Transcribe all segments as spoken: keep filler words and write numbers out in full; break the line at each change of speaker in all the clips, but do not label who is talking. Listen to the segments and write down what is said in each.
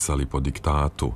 pisali po diktatu.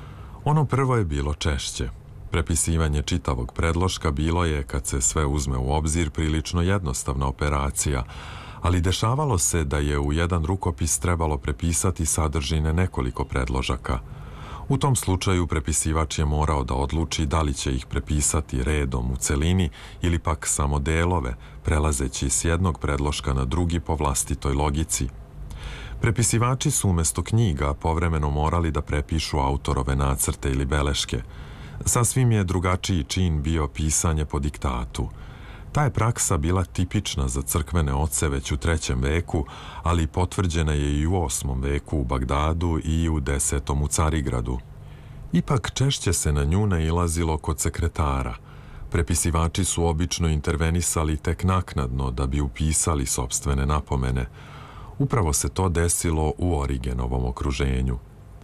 Ono prvo je bilo češće. Prepisivanje čitavog predloška bilo je, kad se sve uzme u obzir, prilično jednostavna operacija, ali dešavalo se da je u jedan rukopis trebalo prepisati sadržine nekoliko predložaka. U tom slučaju prepisivač je morao da odluči da li će ih prepisati redom u celini ili pak samo delove, prelazeći s jednog predloška na drugi po vlastitoj logici. Prepisivači su umesto knjiga povremeno morali da prepišu autorove nacrte ili beleške. Sasvim je drugačiji čin bio pisanje po diktatu. Ta je praksa bila tipična za crkvene oce već u trećem veku, ali potvrđena je i u osmom veku u Bagdadu i u desetom u Carigradu. Ipak češće se na nju nailazilo kod sekretara. Prepisivači su obično intervenisali tek naknadno da bi upisali sopstvene napomene. Upravo se to desilo u Origenovom okruženju.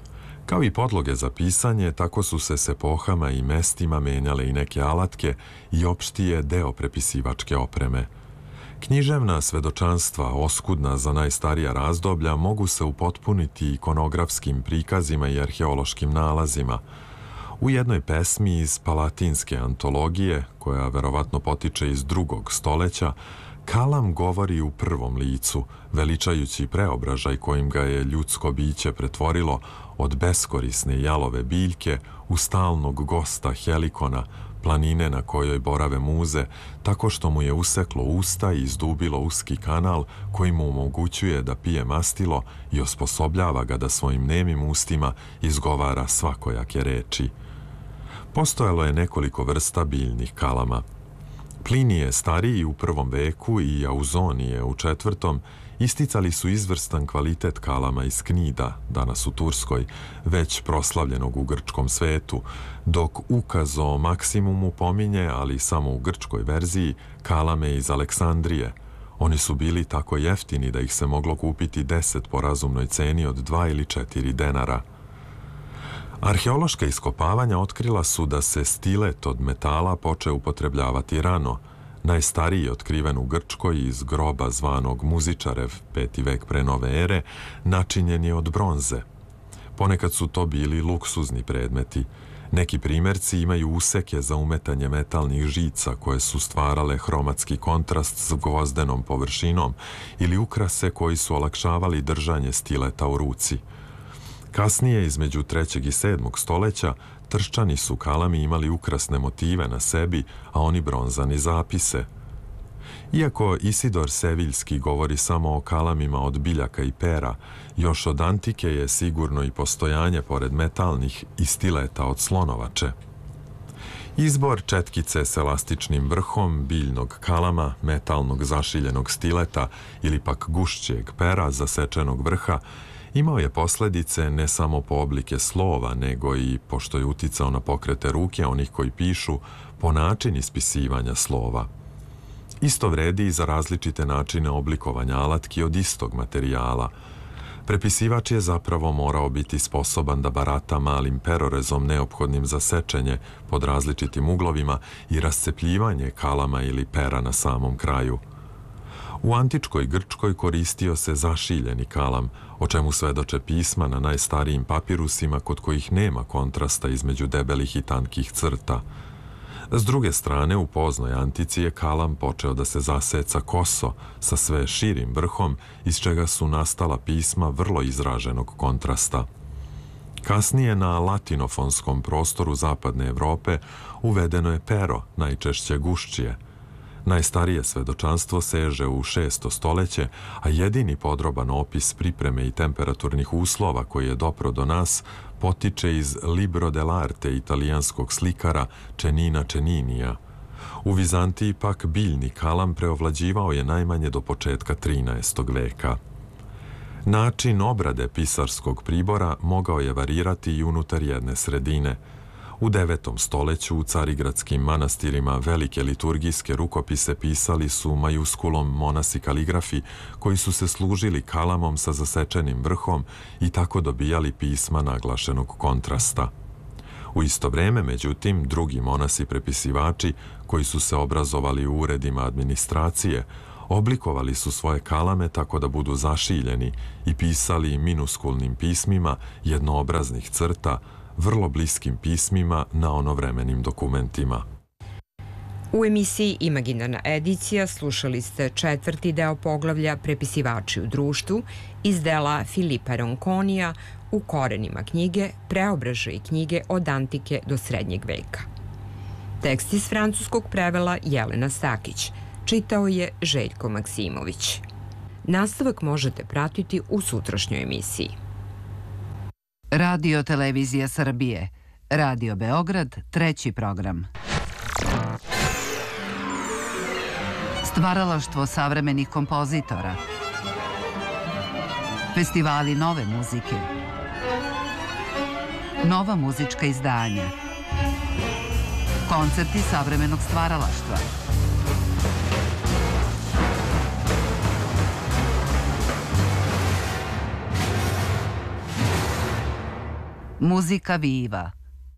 Kao i podloge za pisanje, tako su se s epohama i mestima menjale i neke alatke i opšti je deo prepisivačke opreme. Književna svedočanstva, oskudna za najstarija razdoblja, mogu se upotpuniti ikonografskim prikazima i arheološkim nalazima. U jednoj pesmi iz Palatinske antologije, koja verovatno potiče iz drugog stoleća, Kalam govori u prvom licu, veličajući preobražaj kojim ga je ljudsko biće pretvorilo od beskorisne jalove biljke u stalnog gosta Helikona, planine na kojoj borave muze, tako što mu je useklo usta i izdubilo uski kanal koji mu omogućuje da pije mastilo i osposobljava ga da svojim nemim ustima izgovara svakojake reči. Postojalo je nekoliko vrsta biljnih kalama. Plinije stariji u prvom veku i Auzonije u četvrtom isticali su izvrstan kvalitet kalama iz Knida, danas u Turskoj, već proslavljenog u grčkom svetu, dok ukaz o maksimumu pominje, ali samo u grčkoj verziji, kalame iz Aleksandrije. Oni su bili tako jeftini da ih se moglo kupiti deset po razumnoj ceni od dva ili četiri denara. Arheološka iskopavanja otkrila su da se stilet od metala počeo upotrebljavati rano. Najstariji otkriven u Grčkoj iz groba zvanog Muzičarev, peti vek pre nove ere, načinjen je od bronze. Ponekad su to bili luksuzni predmeti. Neki primjerci imaju useke za umetanje metalnih žica koje su stvarale hromatski kontrast s gvozdenom površinom ili ukrase koji su olakšavali držanje stileta u ruci. Kasnije, između trećeg i sedmog stoleća, trščani su kalami imali ukrasne motive na sebi, a oni bronzani zapise. Iako Isidor Seviljski govori samo o kalamima od biljaka i pera, još od antike je sigurno i postojanje pored metalnih i stileta od slonovače. Izbor četkice s elastičnim vrhom, biljnog kalama, metalnog zašiljenog stileta ili pak gušćeg pera zasečenog vrha imao je posledice ne samo po oblike slova, nego i, pošto je uticao na pokrete ruke onih koji pišu, po način ispisivanja slova. Isto vredi i za različite načine oblikovanja alatki od istog materijala. Prepisivač je zapravo morao biti sposoban da barata malim perorezom neophodnim za sečenje pod različitim uglovima i rascepljivanje kalama ili pera na samom kraju. U antičkoj Grčkoj koristio se zašiljeni kalam, o čemu svedoče pisma na najstarijim papirusima kod kojih nema kontrasta između debelih i tankih crta. S druge strane, u poznoj antici je kalam počeo da se zaseca koso sa sve širim vrhom, iz čega su nastala pisma vrlo izraženog kontrasta. Kasnije na latinofonskom prostoru zapadne Evrope uvedeno je pero, najčešće gušćije. Najstarije svedočanstvo seže u šesto stoleće, a jedini podroban opis pripreme i temperaturnih uslova koji je dopro do nas potiče iz Libro dell'arte italijanskog slikara Čenina Čeninija. U Vizantiji pak biljni kalam preovlađivao je najmanje do početka trinaestog veka. Način obrade pisarskog pribora mogao je varirati i unutar jedne sredine. U devetom stoleću u carigradskim manastirima velike liturgijske rukopise pisali su majuskulom monasi kaligrafi koji su se služili kalamom sa zasečenim vrhom i tako dobijali pisma naglašenog kontrasta. U isto vreme, međutim, drugi monasi prepisivači koji su se obrazovali u uredima administracije Oblikovali su svoje kalame tako da budu zašiljeni i pisali minuskulnim pismima jednoobraznih crta, vrlo bliskim pismima na onovremenim dokumentima.
U emisiji Imaginarna edicija slušali ste četvrti deo poglavlja Prepisivači u društvu iz dela Filipa Ronconija U korenima knjige Preobražaj knjige od antike do srednjeg veka. Tekst iz francuskog prevela Jelena Stakić, čitao je Željko Maksimović. Nastavak možete pratiti u sutrašnjoj emisiji.
Radio Televizija Srbije, Radio Beograd, treći program. Stvaralaštvo savremenih kompozitora. Festivali nove muzike. Nova muzička izdanja. Koncerti savremenog stvaralaštva. Muzika Viva.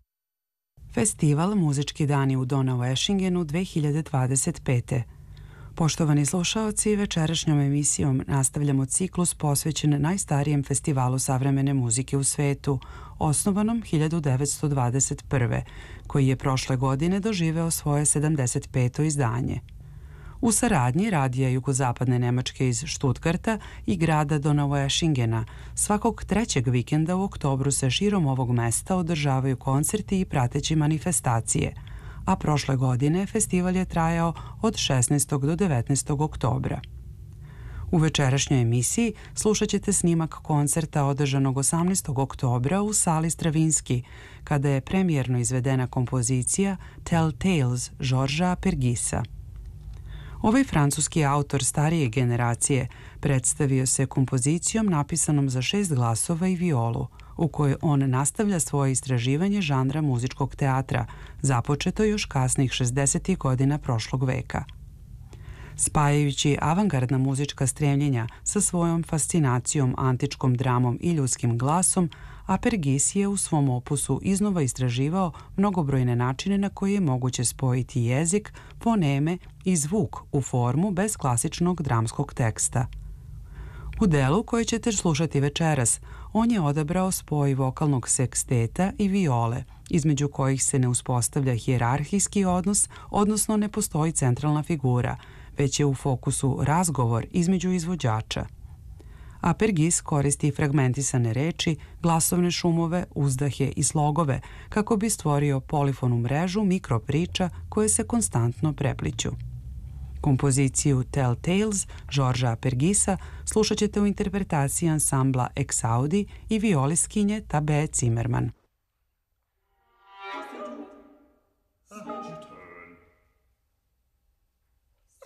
Festival Muzički dani u Donaueschingenu dve hiljade dvadeset pete. Poštovani slušaoci, večerašnjom emisijom nastavljamo ciklus posvećen najstarijem festivalu savremene muzike u svetu, osnovanom hiljadu devetsto dvadeset prve. koji je prošle godine doživeo svoje sedamdeset peto izdanje. U saradnji Radija Jugozapadne Nemačke iz Stuttgarta i grada Donaueschingena, svakog trećeg vikenda u oktobru se širom ovog mesta održavaju koncerti i prateći manifestacije, a prošle godine festival je trajao od šesnaestog do devetnaestog oktobra. U večerašnjoj emisiji slušat ćete snimak koncerta održanog osamnaestog oktobra u sali Stravinski, kada je premijerno izvedena kompozicija Tell Tales Georgesa Apergisa. Ovaj francuski autor starije generacije predstavio se kompozicijom napisanom za šest glasova i violu, u kojoj on nastavlja svoje istraživanje žanra muzičkog teatra, započeto još kasnih šezdesetih godina prošlog veka. Spajajući avangardna muzička stremljenja sa svojom fascinacijom, antičkom dramom i ljudskim glasom, Apergis je u svom opusu iznova istraživao mnogobrojne načine na koje je moguće spojiti jezik, foneme i zvuk u formu bez klasičnog dramskog teksta. U delu koji ćete slušati večeras, on je odabrao spoj vokalnog seksteta i viole, između kojih se ne uspostavlja hijerarhijski odnos, odnosno ne postoji centralna figura, već je u fokusu razgovor između izvođača. Apergis koristi fragmentisane reči, glasovne šumove, uzdahe i slogove kako bi stvorio polifonu mrežu mikropriča koje se konstantno prepliću. Kompoziciju Tell Tales Georgesa Apergisa slušat ćete u interpretaciji ansambla Exaudi i violiskinje Tabe Zimmerman.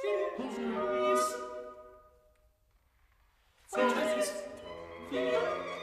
Thank you.